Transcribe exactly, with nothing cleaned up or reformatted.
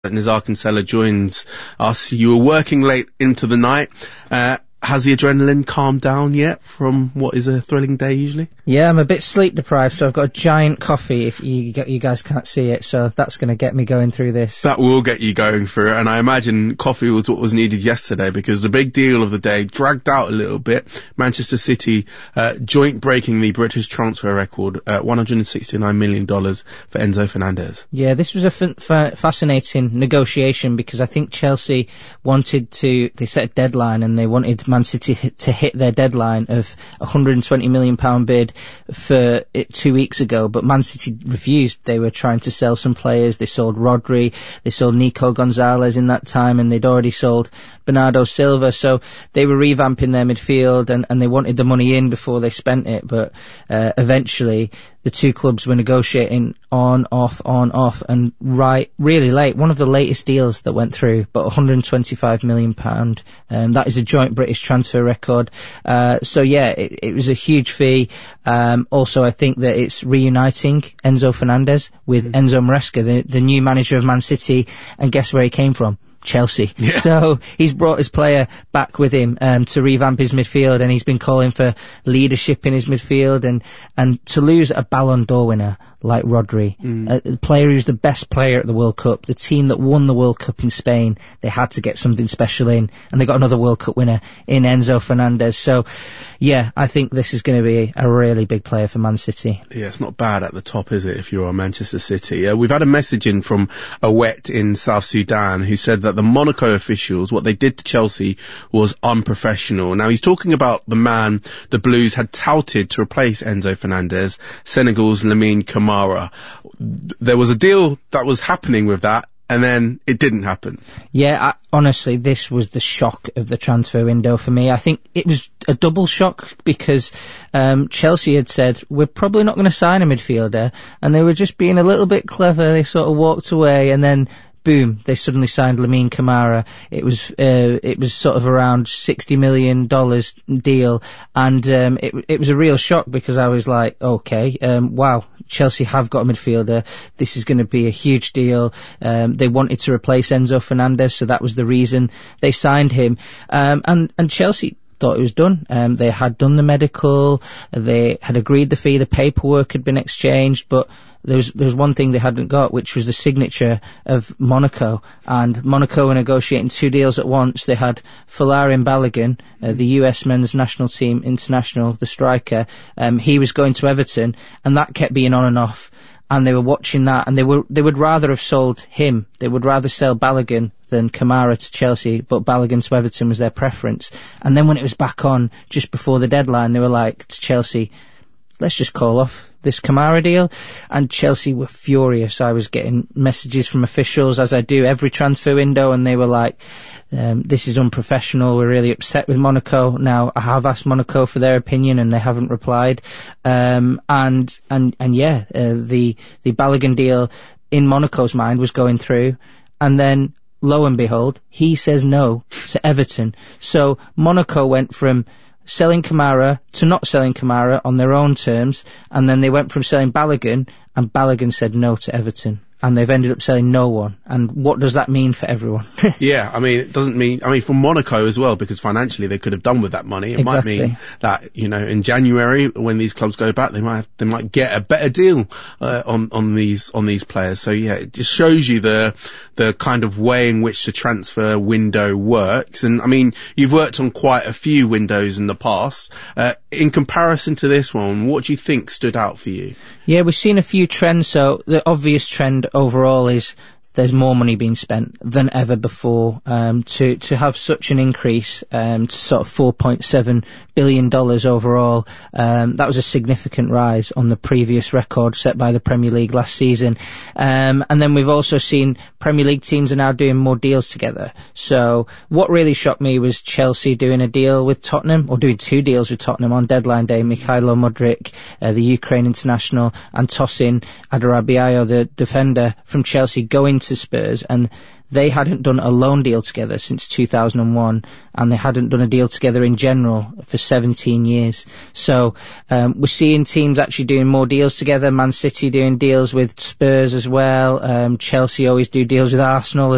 Nizar Kinsella joins us. You were working late into the night. Uh, has the adrenaline calmed down yet from what is a thrilling day usually? Yeah, I'm a bit sleep deprived, so I've got a giant coffee if you you guys can't see it, so that's going to get me going through this. That will get you going through it, and I imagine coffee was what was needed yesterday, because the big deal of the day dragged out a little bit. Manchester City uh, joint breaking the British transfer record, uh, one hundred sixty-nine million dollars for Enzo Fernandez. Yeah, this was a f- f- fascinating negotiation, because I think Chelsea wanted to, they set a deadline and they wanted Man City to hit their deadline of a one hundred twenty million pounds bid for it two weeks ago, but Man City refused. They were trying to sell some players. They sold Rodri, they sold Nico Gonzalez in that time, and they'd already sold Bernardo Silva, so they were revamping their midfield, and, and they wanted the money in before they spent it, but uh, eventually the two clubs were negotiating on, off, on, off, and right, really late. One of the latest deals that went through, but one hundred twenty-five million pounds. Um, that is a joint British transfer record. Uh, so yeah, it, it was a huge fee. Um, also, I think that it's reuniting Enzo Fernandez with mm-hmm. Enzo Maresca, the, the new manager of Man City, and guess where he came from? Chelsea. Yeah. So he's brought his player back with him um, to revamp his midfield, and he's been calling for leadership in his midfield, and, and to lose a Ballon d'Or winner like Rodri, mm. a player who's the best player at the World Cup, the team that won the World Cup in Spain, they had to get something special in, and they got another World Cup winner in Enzo Fernandez. So yeah, I think this is going to be a really big player for Man City. Yeah, it's not bad at the top, is it, if you're Manchester City? Uh, we've had a message in from Awet in South Sudan who said that the Monaco officials, what they did to Chelsea was unprofessional. Now, he's talking about the man the Blues had touted to replace Enzo Fernandez, Senegal's Lamine Camara. There was a deal that was happening with that, and then it didn't happen. Yeah, I, honestly, this was the shock of the transfer window for me. I think it was a double shock, because um, Chelsea had said, we're probably not going to sign a midfielder, and they were just being a little bit clever. They sort of walked away, and then boom, they suddenly signed Lamine Camara. It was uh, it was sort of around sixty million dollars deal, and um, it it was a real shock, because I was like, okay, um, wow, Chelsea have got a midfielder. This is going to be a huge deal. Um, they wanted to replace Enzo Fernandez, so that was the reason they signed him. Um, and and Chelsea thought it was done. Um, they had done the medical, they had agreed the fee, the paperwork had been exchanged, but there was, there was one thing they hadn't got, which was the signature of Monaco. And Monaco were negotiating two deals at once. They had Folarin Balogun, uh, the U S men's national team international, the striker. Um, he was going to Everton, and that kept being on and off. And they were watching that, and they were they would rather have sold him. They would rather sell Balogun than Camara to Chelsea, but Balogun to Everton was their preference. And then when it was back on, just before the deadline, they were like to Chelsea, let's just call off this Camara deal. And Chelsea were furious. I was getting messages from officials, as I do every transfer window, and they were like, um, this is unprofessional, we're really upset with Monaco. Now, I have asked Monaco for their opinion, and they haven't replied. Um, and, and, and yeah, uh, the, the Balogun deal in Monaco's mind was going through, and then lo and behold, he says no to Everton. So Monaco went from selling Camara to not selling Camara on their own terms, and then they went from selling Balogun, and Balogun said no to Everton. And they've ended up selling no one. And what does that mean for everyone? Yeah, I mean, it doesn't mean, I mean, for Monaco as well, because financially they could have done with that money. It exactly. might mean that, you know, in January, when these clubs go back, they might have, they might get a better deal, uh, on, on these, on these players. So yeah, it just shows you the, the kind of way in which the transfer window works. And I mean, you've worked on quite a few windows in the past. Uh, in comparison to this one, what do you think stood out for you? Yeah, we've seen a few trends. So the obvious trend overall is there's more money being spent than ever before. Um, to, to have such an increase, um, to sort of four point seven billion dollars overall, um, that was a significant rise on the previous record set by the Premier League last season. Um, and then we've also seen Premier League teams are now doing more deals together. So what really shocked me was Chelsea doing a deal with Tottenham, or doing two deals with Tottenham on deadline day. Mikhailo Mudryk, uh, the Ukraine international, and Tosin Adarabioyo, the defender from Chelsea, going to Spurs, and they hadn't done a loan deal together since two thousand one, and they hadn't done a deal together in general for seventeen years. So um, we're seeing teams actually doing more deals together. Man City doing deals with Spurs as well. Um, Chelsea always do deals with Arsenal